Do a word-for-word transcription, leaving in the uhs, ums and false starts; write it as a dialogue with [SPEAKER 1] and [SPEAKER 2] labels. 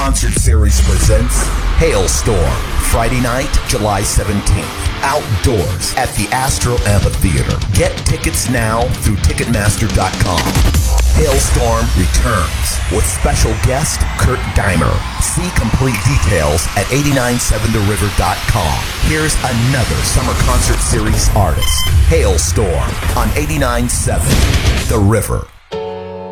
[SPEAKER 1] Concert Series presents Hailstorm, Friday night, July seventeenth. Outdoors at the Astro Amphitheater. Get tickets now through Ticketmaster dot com. Hailstorm returns with special guest Kurt Dimer. See complete details at eight nine seven the river dot com. Here's another Summer Concert Series artist. Hailstorm on eighty-nine point seven The River.